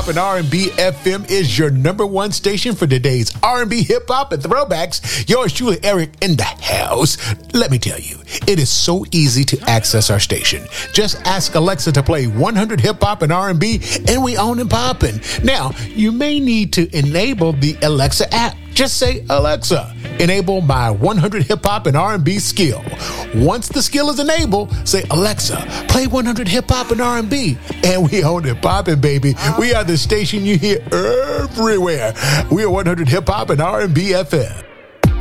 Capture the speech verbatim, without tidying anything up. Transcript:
Hop and R and B F M is your number one station for today's R and B, hip hop, and throwbacks. Yours truly, Eric, in the house. Let me tell you, it is so easy to access our station. Just ask Alexa to play one hundred hip hop and R and B, and we own and poppin'. Now, you may need to enable the Alexa app. Just say, Alexa, enable my one hundred hip hop and R and B skill. Once the skill is enabled, say, Alexa, play one hundred hip hop and R and B. And we own it poppin', baby. We are the station you hear everywhere. We are one hundred hip hop and R and B F M.